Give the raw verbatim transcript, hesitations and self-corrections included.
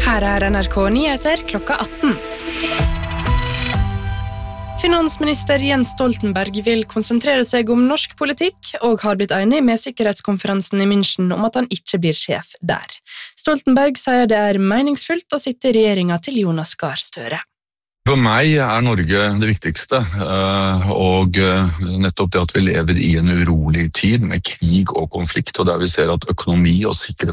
Her er N R K Nyheter klokka atten. Finansminister Jens Stoltenberg vil konsentrere seg om norsk politikk og har blitt enig med sikkerhetskonferansen i München om at han ikke blir sjef der. Stoltenberg sier det er meningsfullt å sitte i regjeringen til Jonas Gahr Støre. For meg er Norge det viktigste, og nettopp det at vi lever i en urolig tid med krig og konflikt, og der vi ser at økonomi og sikkerhet